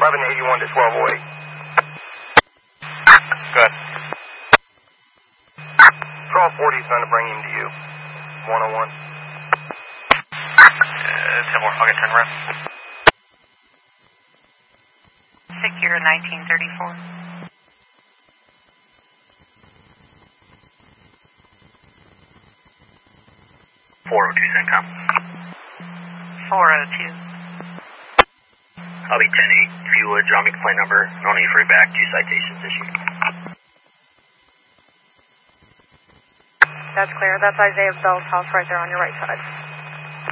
1181 to 1208. Good. 1240 is going to bring him to you. 101. 10 more. I'll get turn around. Secure 1934. 402 CENTCOM. 402. I'll be 10-8. If you would, draw me complaint number. No need for back. 2 citations issued. That's clear. That's Isaiah Bell's house right there on your right side.